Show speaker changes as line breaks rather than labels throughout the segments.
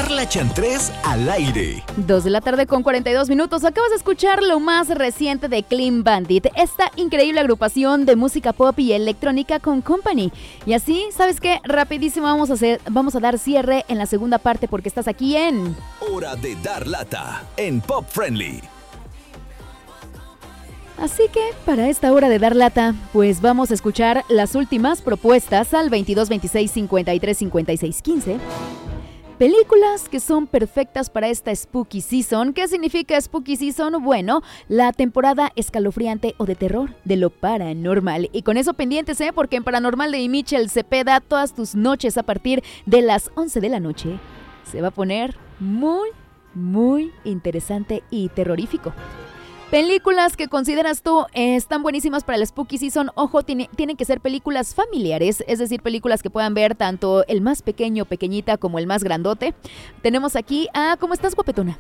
Carla Chantrés al aire.
2:42 p.m. Acabas de escuchar lo más reciente de Clean Bandit, esta increíble agrupación de música pop y electrónica con Company. Y así, ¿sabes qué? Rapidísimo vamos a dar cierre en la segunda parte porque estás aquí en
Hora de Dar Lata en Pop Friendly.
Así que, para esta hora de dar lata, pues vamos a escuchar las últimas propuestas al 22 26 53 56 15. Películas que son perfectas para esta Spooky Season. ¿Qué significa Spooky Season? Bueno, la temporada escalofriante o de terror de lo paranormal. Y con eso pendientes, porque en Paranormal de Michelle Cepeda, todas tus noches a partir de las 11 de la noche se va a poner muy, muy interesante y terrorífico. Películas que consideras tú están buenísimas para el Spooky Season. Ojo, tienen que ser películas familiares, es decir, películas que puedan ver tanto el más pequeño, pequeñita, como el más grandote. Tenemos aquí ¿cómo estás, guapetona?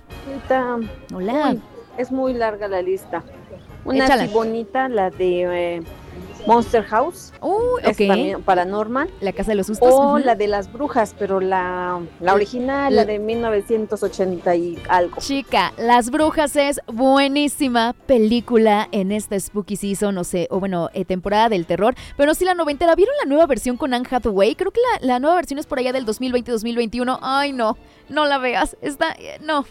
Hola.
Uy, es muy larga la lista. Una
Échala.
así bonita, la de Monster House. Es
ok.
también paranormal.
La Casa de los Sustos.
O
Ujú.
la de las brujas, pero la original, la de 1980 y algo.
Chica, Las Brujas es buenísima película en esta Spooky Season, temporada del terror, pero sí la noventera. ¿Vieron la nueva versión con Anne Hathaway? Creo que la nueva versión es por allá del 2020-2021. Ay, no la veas. No.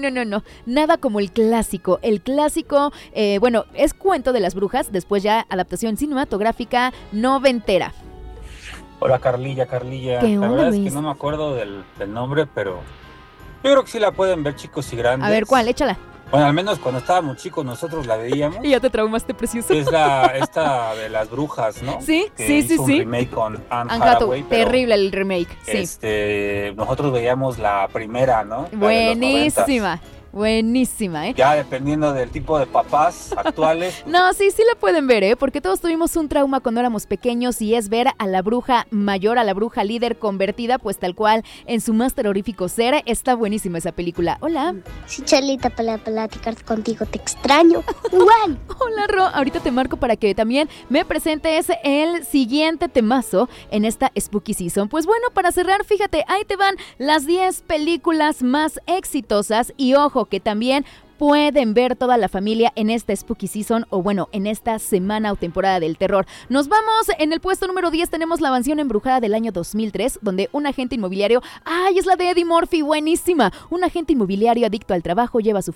Nada como el clásico. El clásico, es cuento de las brujas, después ya adaptación cinematográfica noventera.
Hola Carlilla.
¿Qué
La
onda,
verdad es
Luis?
que no me acuerdo del nombre, pero yo creo que sí la pueden ver chicos y grandes.
A ver, ¿cuál? Échala.
Bueno, al menos cuando estábamos chicos nosotros la veíamos.
Y ya te traumaste, precioso.
Es esta de las brujas, ¿no?
Sí,
que
sí,
hizo
sí.
un remake con Anne
Anne Hathaway,
Hathaway, pero,
terrible el remake, sí.
nosotros veíamos la primera, ¿no? La de los 90s.
Buenísima,
Ya dependiendo del tipo de papás actuales.
No, sí la pueden ver, porque todos tuvimos un trauma cuando éramos pequeños y es ver a la bruja mayor, a la bruja líder convertida, pues tal cual en su más terrorífico ser. Está buenísima esa película. Hola.
Sí, Charlita, para platicar contigo, te extraño. Igual.
Hola, Ro. Ahorita te marco para que también me presentes el siguiente temazo en esta Spooky Season. Pues bueno, para cerrar, fíjate, ahí te van las 10 películas más exitosas y ojo que también pueden ver toda la familia en esta Spooky Season en esta semana o temporada del terror. Nos vamos, en el puesto número 10 tenemos La Mansión Embrujada del año 2003, donde un agente inmobiliario, es la de Eddie Murphy, buenísima. Un agente inmobiliario adicto al trabajo lleva a su